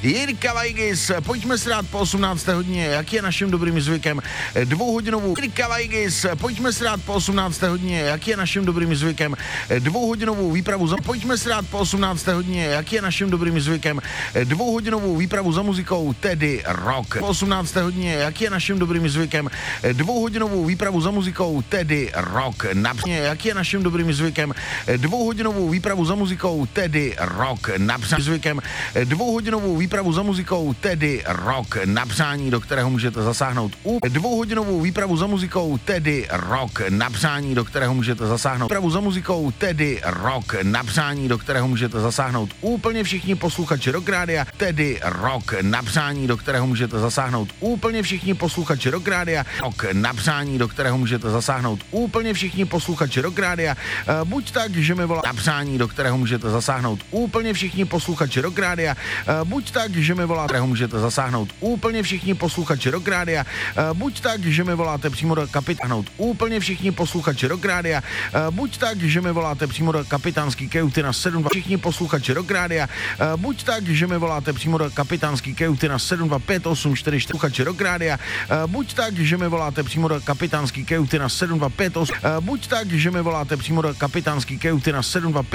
Jirka Vajgis, pojďme si dát po 18. hodině, jak je naším dobrým zvykem, 2hodinovou Jirka Vajgis, pojďme si dát po 18. hodině, jak je naším dobrým zvykem, 2hodinovou výpravu za... Pojďme si dát po 18. hodině, jak je naším dobrým zvykem, 2hodinovou výpravu za muzikou, tedy rock. Po 18. hodině, jak je naším dobrým zvykem, 2hodinovou výpravu za muzikou, tedy rock. Například, jak je naším dobrým zvykem, 2hodinovou výpravu za muzikou, tedy rock. Například zvykem, 2hodinovou výpravu za muzikou, tedy rock. Na přání, do kterého můžete zasáhnout 2hodinovou výpravu za muzikou, tedy rock. Na přání, do kterého můžete zasáhnout výpravu za muzikou, tedy rock. Na přání, do kterého můžete zasáhnout úplně všichni posluchači Rock Rádia, tedy rock. Na přání, do kterého můžete zasáhnout úplně všichni posluchači Rock Rádia, rock. Na přání, do kterého můžete zasáhnout úplně všichni posluchači Rock Rádia, buď tak, že mi volá na přání, do kterého můžete zasáhnout úplně všichni posluchači Rock Rádia, buď tak, že mi volá, kterého můžete zasáhnout úplně všichni posluchači Rock Rádia, buď tak, že mi voláte přímo do kapitánout úplně všichni posluchači Rock Rádia, buď tak, že mi voláte přímo do kapitánský kajuty na 72 všichni posluchači Rock Rádia, buď tak, že mi voláte přímo do kapitánský kajuty na 72584 posluchači Rock Rádia, buď tak, že mi voláte přímo do kapitánský kajuty na 72584, buď tak, že mi voláte přímo do kapitánský kajuty na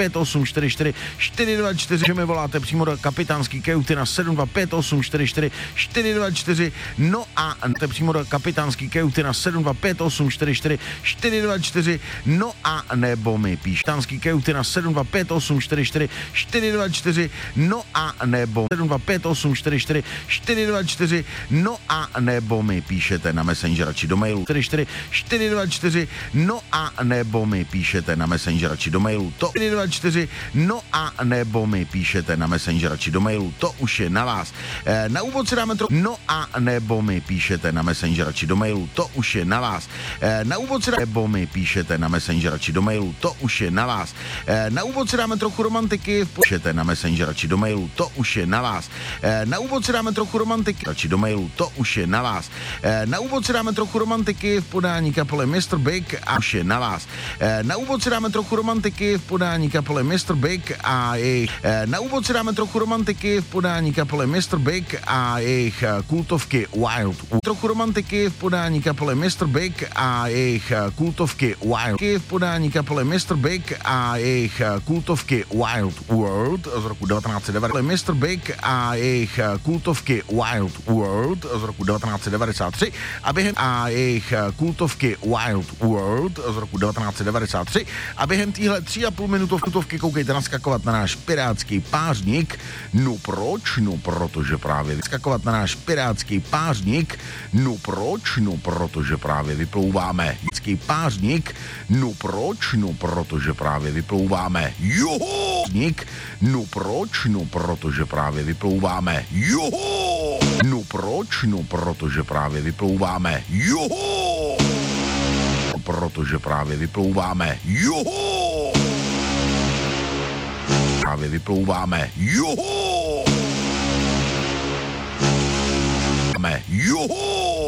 72584 424, že mi voláte přímo do kapitánský kajuty na 72584 424, no a přímo do kapitánský kajuty na 72584 424, no a nebo mi píš kapitánský kajuty na 72584 424, no a nebo 72584 424, no a nebo mi píšete na Messengera či do mailu 44 424, no a nebo mi píšete na Messengera či do mailu to 424, no a nebo mi píšete na Messengera či do mailu, to už je na vás. Na úvod si dáme trochu, no a nebo mi píšete na Messengera či do mailu, to už je na vás. Na úvod si dáme, nebo mi píšete na Messengera či do mailu, to už je na vás. Na úvod si dáme trochu romantiky, píšete na Messengera či do mailu, to už je na vás. Na úvod si dáme trochu romantiky, či do mailu, to už je na vás. Na úvod si dáme trochu romantiky v podání kapely Mr. Big a už je na vás. Na úvod si dáme trochu romantiky v podání kapely Mr. Big a jejich na úvod si dáme trochu romantiky v podání kapely Mr. Big a jejich kultovky Wild. Trochu romantiky v podání kapely Mr. Big a jejich kultovky Wild. V podání kapely Mr. Big a jejich kultovky Wild World z roku 1990. Mr. Big a jejich kultovky Wild World z roku 1993 a jejich kultovky Wild World z roku 1993 a během téhle 3,5 minutovky koukejte naskakovat na náš pirátský pářník. No proč? No protože právě vyskakovat na náš pirátský pářník. No proč? No protože právě vyplouváme. Pirátský pářník. No proč? No protože právě vyplouváme. Joho! No proč? No protože právě vyplouváme. Joho! No proč? No protože právě vyplouváme. Joho! Protože právě vyplouváme. Joho! Právě vyplouváme. Joho! Joho!